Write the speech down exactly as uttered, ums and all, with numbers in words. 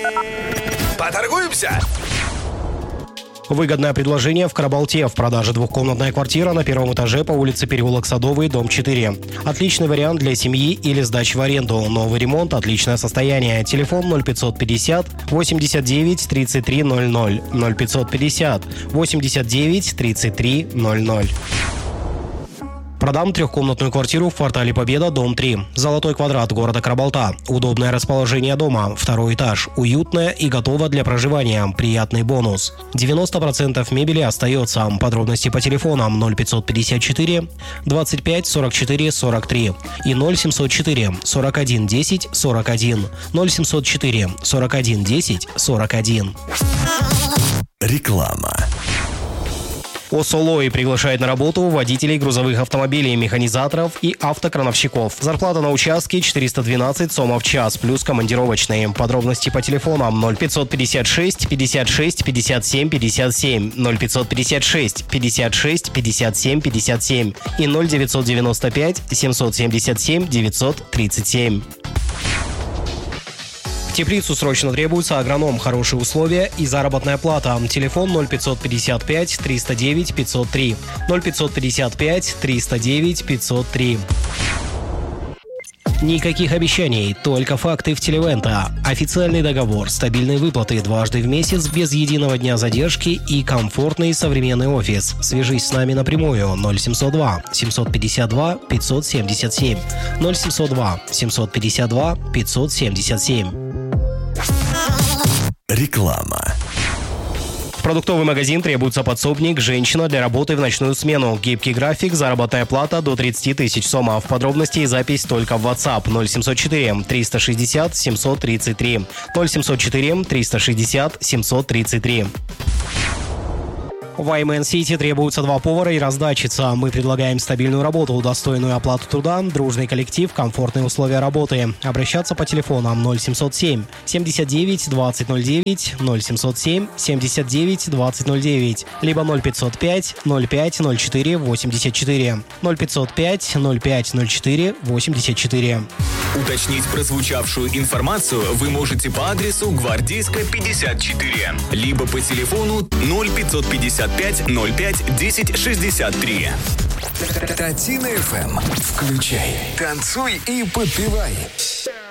Поторгуемся? Выгодное предложение в Карабалте. В продаже двухкомнатная квартира на первом этаже по улице Переулок Садовый, дом четыре. Отличный вариант для семьи или сдачи в аренду. Новый ремонт, отличное состояние. Телефон ноль пятьсот пятьдесят восемьдесят девять тридцать три ноль ноль. ноль пятьсот пятьдесят восемьдесят девять тридцать три ноль ноль. Продам трехкомнатную квартиру в квартале Победа, дом три. Золотой квадрат города Карабалта. Удобное расположение дома. Второй этаж. Уютное и готово для проживания. Приятный бонус. девяносто процентов мебели остается. Подробности по телефонам ноль пятьсот пятьдесят четыре двадцать пять сорок четыре сорок три и ноль семьсот четыре сорок один десять сорок один. ноль семьсот четыре сорок один десять сорок один. Реклама. ОСОЛОИ приглашает на работу водителей грузовых автомобилей, механизаторов и автокрановщиков. Зарплата на участке четыреста двенадцать сомов в час, плюс командировочные. Подробности по телефонам ноль пятьсот пятьдесят шесть пятьдесят шесть пятьдесят семь пятьдесят семь, ноль пятьсот пятьдесят шесть пятьдесят шесть пятьдесят семь пятьдесят семь и ноль девятьсот девяносто пять семьсот семьдесят семь девятьсот тридцать семь. В теплицу срочно требуется агроном, хорошие условия и заработная плата. Телефон ноль пятьсот пятьдесят пять триста девять пятьсот три, ноль пятьсот пятьдесят пять триста девять пятьсот три. Никаких обещаний, только факты в Телевента. Официальный договор, стабильные выплаты дважды в месяц без единого дня задержки и комфортный современный офис. Свяжись с нами напрямую ноль семьсот два семьсот пятьдесят два пятьсот семьдесят семь, ноль семьсот два семьсот пятьдесят два пятьсот семьдесят семь. Реклама. В продуктовый магазин требуется подсобник, женщина для работы в ночную смену. Гибкий график, заработная плата до тридцать тысяч сомов. Подробности и запись только в WhatsApp ноль семьсот четыре триста шестьдесят семьсот тридцать три, ноль семьсот четыре триста шестьдесят семьсот тридцать три. В Аймен Сити требуются два повара и раздатчица. Мы предлагаем стабильную работу, достойную оплату труда, дружный коллектив, комфортные условия работы. Обращаться по телефонам ноль семьсот семь семьдесят девять двадцать ноль девять, ноль семьсот семь семьдесят девять двадцать ноль девять, либо ноль пятьсот пять ноль пять ноль четыре восемьдесят четыре, ноль пятьсот пять ноль пять ноль четыре восемьдесят четыре. Уточнить прозвучавшую информацию вы можете по адресу Гвардейская, пятьдесят четыре, либо по телефону ноль пятьсот пятьдесят пять ноль пять десять шестьдесят три. Татина эф эм. Включай, танцуй и подпевай.